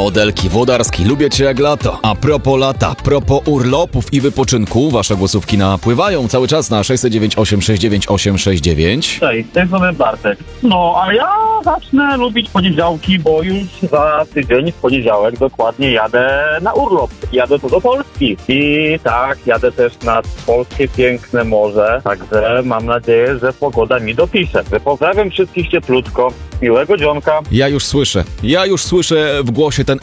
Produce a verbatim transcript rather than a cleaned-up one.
Modelki Włodarski, lubię cię jak lato. A propos lata, propos urlopów i wypoczynku, wasze głosówki napływają cały czas na sześć zero dziewięć osiem sześć dziewięć osiem sześć dziewięć. Cześć, z tej strony Bartek. No, a ja zacznę lubić poniedziałki, bo już za tydzień w poniedziałek dokładnie jadę na urlop. Jadę tu do Polski. I tak, jadę też nad polskie piękne morze, także mam nadzieję, że pogoda mi dopisze. Pozdrawiam wszystkich cieplutko, miłego dzionka. Ja już słyszę, ja już słyszę w głosie ten